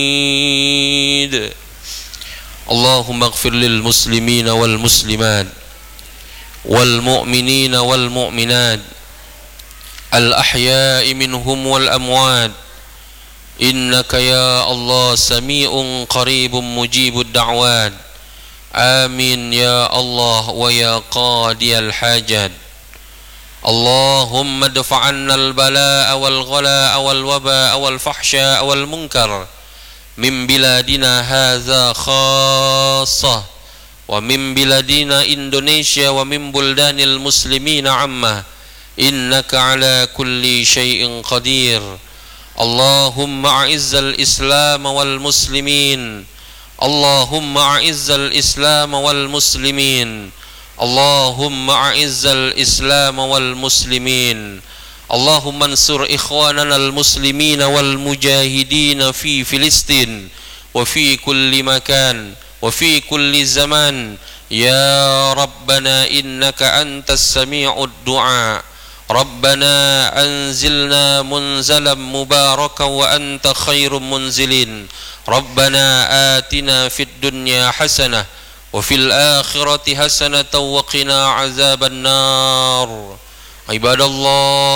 اللهم اغفر للمسلمين والمسلمات والمؤمنين والمؤمنات الأحياء منهم والأموات إنك يا الله سميع قريب مجيب الدعوات آمين يا الله ويا قاضي الحاجات اللهم ادفع عنا البلاء والغلاء والوباء والفحشاء والمنكر من بلادنا هذا خاصة ومن بلادنا إندونيسيا ومن بلدان المسلمين عامة إنك على كل شيء قدير اللهم أعز الإسلام والمسلمين اللهم أعز الإسلام والمسلمين اللهم أعز الإسلام والمسلمين اللهم انصر إخواننا المسلمين والمجاهدين في فلسطين وفي كل مكان وفي كل زمان يا ربنا إنك أنت السميع الدعاء ربنا أنزلنا منزلا مباركا وأنت خير منزلين ربنا آتنا في الدنيا حسنة وفي الآخرة حسنة وقنا عذاب النار عباد الله